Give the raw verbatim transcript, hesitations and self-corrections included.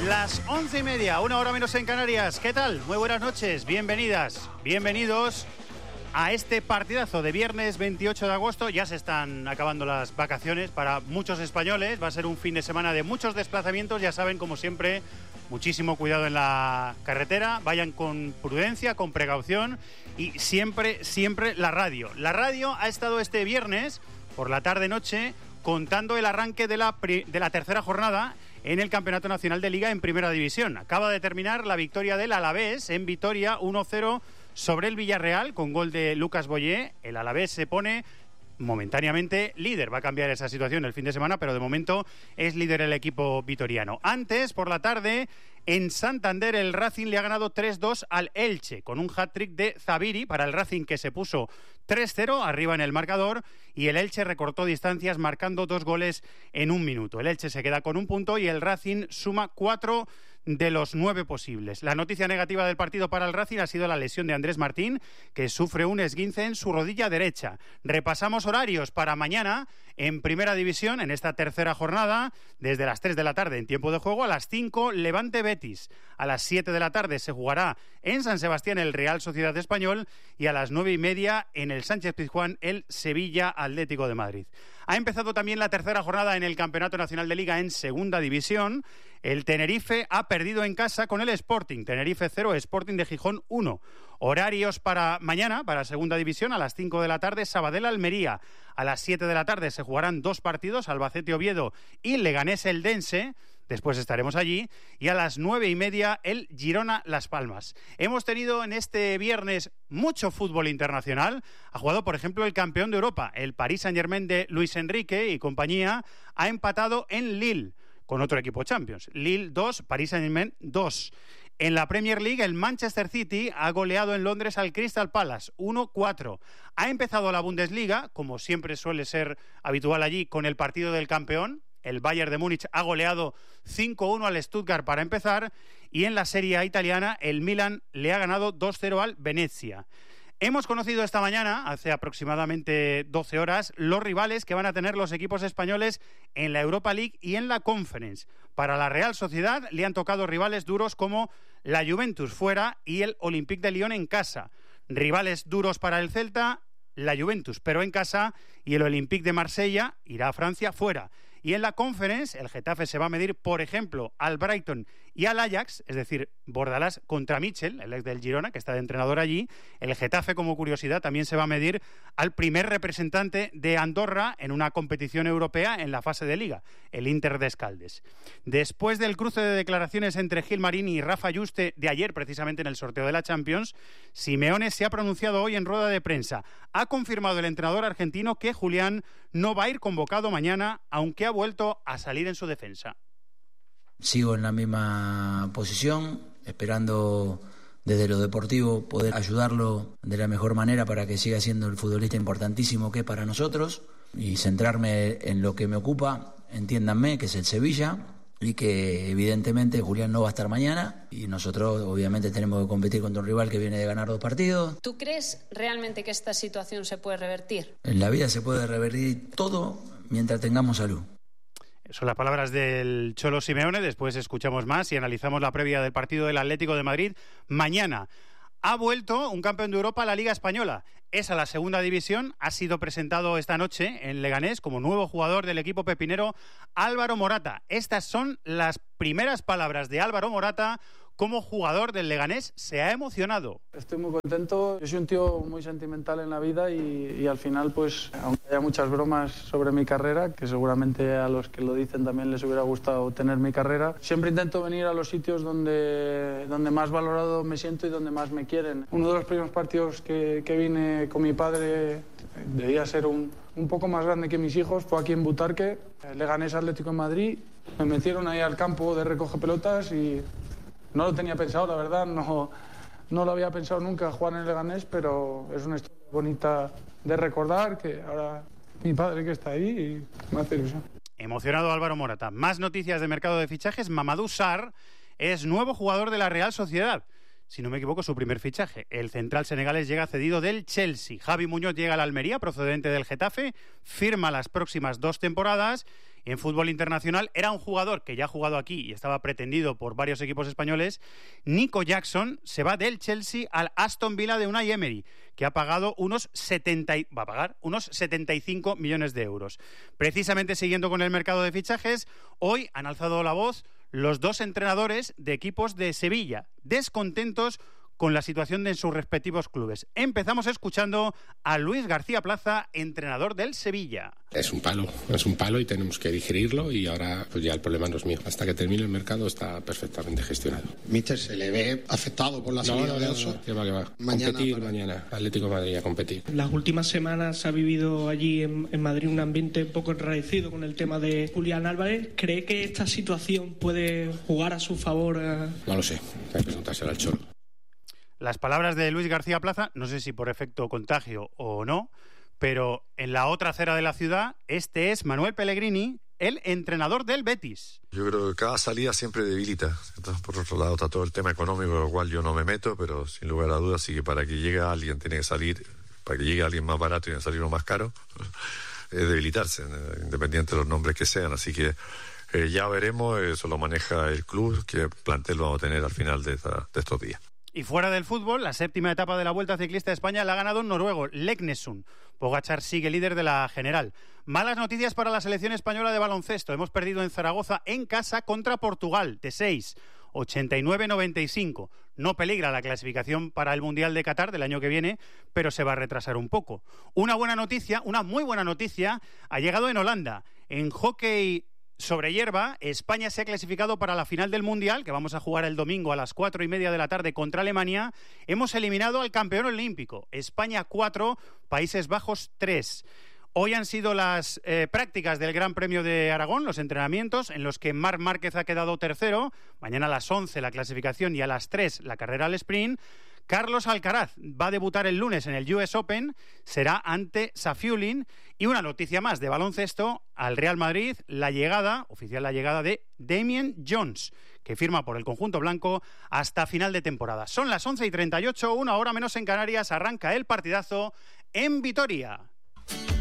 Las once y media, una hora menos en Canarias. ¿Qué tal? Muy buenas noches, bienvenidas, bienvenidos a este partidazo de viernes veintiocho de agosto. Ya se están acabando las vacaciones para muchos españoles. Va a ser un fin de semana de muchos desplazamientos. Ya saben, como siempre, muchísimo cuidado en la carretera. Vayan con prudencia, con precaución y siempre, siempre la radio. La radio ha estado este viernes por la tarde-noche contando el arranque de la, de la tercera jornada en el Campeonato Nacional de Liga en Primera División. Acaba de terminar la victoria del Alavés en Vitoria, uno cero sobre el Villarreal, con gol de Lucas Boyé. El Alavés se pone momentáneamente líder. Va a cambiar esa situación el fin de semana, pero de momento es líder el equipo vitoriano. Antes, por la tarde, en Santander, el Racing le ha ganado tres dos al Elche, con un hat-trick de Zabiri para el Racing, que se puso tres cero arriba en el marcador, y el Elche recortó distancias marcando dos goles en un minuto. El Elche se queda con un punto y el Racing suma cuatro de los nueve posibles. La noticia negativa del partido para el Racing ha sido la lesión de Andrés Martín, que sufre un esguince en su rodilla derecha. Repasamos horarios para mañana en Primera División, en esta tercera jornada, desde las tres de la tarde en tiempo de juego, a las cinco Levante Betis. A las siete de la tarde se jugará en San Sebastián el Real Sociedad Español y a las nueve y media en el Sánchez Pizjuán el Sevilla Atlético de Madrid. Ha empezado también la tercera jornada en el Campeonato Nacional de Liga en Segunda División. El Tenerife ha perdido en casa con el Sporting. Tenerife cero, Sporting de Gijón uno. Horarios para mañana, para Segunda División, a las cinco de la tarde, Sabadell-Almería. A las siete de la tarde se jugarán dos partidos, Albacete-Oviedo y Leganés-Eldense. Después estaremos allí. Y a las nueve y media, el Girona-Las Palmas. Hemos tenido en este viernes mucho fútbol internacional. Ha jugado, por ejemplo, el campeón de Europa, el Paris Saint-Germain de Luis Enrique y compañía. Ha empatado en Lille con otro equipo Champions. Lille dos, Paris Saint-Germain dos. En la Premier League, el Manchester City ha goleado en Londres al Crystal Palace, uno cuatro. Ha empezado la Bundesliga, como siempre suele ser habitual allí, con el partido del campeón. El Bayern de Múnich ha goleado cinco uno al Stuttgart para empezar. Y en la Serie A italiana, el Milan le ha ganado dos cero al Venezia. Hemos conocido esta mañana, hace aproximadamente doce horas, los rivales que van a tener los equipos españoles en la Europa League y en la Conference. Para la Real Sociedad le han tocado rivales duros como la Juventus fuera y el Olympique de Lyon en casa. Rivales duros para el Celta, la Juventus pero en casa, y el Olympique de Marsella irá a Francia fuera. Y en la Conference, el Getafe se va a medir, por ejemplo, al Brighton y al Ajax, es decir, Bordalás contra Mitchell, el ex del Girona, que está de entrenador allí. El Getafe, como curiosidad, también se va a medir al primer representante de Andorra en una competición europea en la fase de Liga, el Inter de Escaldes. Después del cruce de declaraciones entre Gil Marín y Rafa Yuste de ayer, precisamente en el sorteo de la Champions, Simeone se ha pronunciado hoy en rueda de prensa. Ha confirmado el entrenador argentino que Julián no va a ir convocado mañana, aunque ha vuelto a salir en su defensa. Sigo en la misma posición, esperando desde lo deportivo poder ayudarlo de la mejor manera para que siga siendo el futbolista importantísimo que es para nosotros, y centrarme en lo que me ocupa, entiéndanme, que es el Sevilla, y que evidentemente Julián no va a estar mañana y nosotros obviamente tenemos que competir contra un rival que viene de ganar dos partidos. ¿Tú crees realmente que esta situación se puede revertir? En la vida se puede revertir todo mientras tengamos salud. Son las palabras del Cholo Simeone. Después escuchamos más y analizamos la previa del partido del Atlético de Madrid mañana. Ha vuelto un campeón de Europa a la Liga Española. Es a la Segunda División. Ha sido presentado esta noche en Leganés como nuevo jugador del equipo pepinero, Álvaro Morata. Estas son las primeras palabras de Álvaro Morata como jugador del Leganés. Se ha emocionado. Estoy muy contento. Yo soy un tío muy sentimental en la vida y, y al final, pues, aunque haya muchas bromas sobre mi carrera, que seguramente a los que lo dicen también les hubiera gustado tener mi carrera, siempre intento venir a los sitios donde, donde más valorado me siento y donde más me quieren. Uno de los primeros partidos que, que vine con mi padre, debía ser un, un poco más grande que mis hijos, fue aquí en Butarque, Leganés Atlético de Madrid. Me metieron ahí al campo de recoge pelotas y no lo tenía pensado, la verdad, no, no lo había pensado nunca jugar en el Leganés, pero es una historia bonita de recordar, que ahora mi padre que está ahí y me hace ilusión. Emocionado Álvaro Morata. Más noticias de mercado de fichajes. Mamadou Sarr es nuevo jugador de la Real Sociedad. si no me equivoco, su primer fichaje. El central senegalés llega cedido del Chelsea. Javi Muñoz llega al Almería, procedente del Getafe, firma las próximas dos temporadas. En fútbol internacional era un jugador que ya ha jugado aquí y estaba pretendido por varios equipos españoles. Nico Jackson se va del Chelsea al Aston Villa de Unai Emery, que ha pagado unos setenta, va a pagar unos setenta y cinco millones de euros. Precisamente siguiendo con el mercado de fichajes, hoy han alzado la voz los dos entrenadores de equipos de Sevilla, descontentos con la situación de sus respectivos clubes. Empezamos escuchando a Luis García Plaza, entrenador del Sevilla. Es un palo, es un palo y tenemos que digerirlo y ahora pues ya el problema no es mío. Hasta que termine el mercado está perfectamente gestionado. Míster, ¿se le ve afectado por la salida no, no, de no, Oso? No, que va, que va. Mañana, competir para... mañana, Atlético de Madrid a competir. Las últimas semanas se ha vivido allí en, en Madrid un ambiente un poco enrarecido con el tema de Julián Álvarez. ¿Cree que esta situación puede jugar a su favor? A... No lo sé, hay que preguntárselo al Cholo. Las palabras de Luis García Plaza, no sé si por efecto contagio o no, pero en la otra acera de la ciudad, este es Manuel Pellegrini, el entrenador del Betis. Yo creo que cada salida siempre debilita. Entonces, por otro lado está todo el tema económico, lo cual yo no me meto, pero sin lugar a dudas sí que para que llegue alguien tiene que salir, para que llegue alguien más barato tiene que salir uno más caro, es debilitarse, independiente de los nombres que sean. Así que eh, ya veremos, eso lo maneja el club, qué plantel vamos a tener al final de, esta, de estos días. Y fuera del fútbol, la séptima etapa de la Vuelta Ciclista de España la ha ganado un noruego, Leknesund. Pogačar sigue líder de la general. Malas noticias para la selección española de baloncesto. Hemos perdido en Zaragoza en casa contra Portugal de seis, ochenta y nueve a noventa y cinco. No peligra la clasificación para el Mundial de Qatar del año que viene, pero se va a retrasar un poco. Una buena noticia, una muy buena noticia, ha llegado en Holanda. En hockey sobre hierba, España se ha clasificado para la final del Mundial, que vamos a jugar el domingo a las cuatro y media de la tarde contra Alemania. Hemos eliminado al campeón olímpico. España cuatro, Países Bajos tres. Hoy han sido las eh, prácticas del Gran Premio de Aragón, los entrenamientos, en los que Marc Márquez ha quedado tercero. Mañana a las once la clasificación y a las tres la carrera al sprint. Carlos Alcaraz va a debutar el lunes en el U S Open, será ante Safiullin. Y una noticia más de baloncesto, al Real Madrid, la llegada, oficial la llegada de Damian Jones, que firma por el conjunto blanco hasta final de temporada. Son las once y treinta y ocho, una hora menos en Canarias, arranca el partidazo en Vitoria.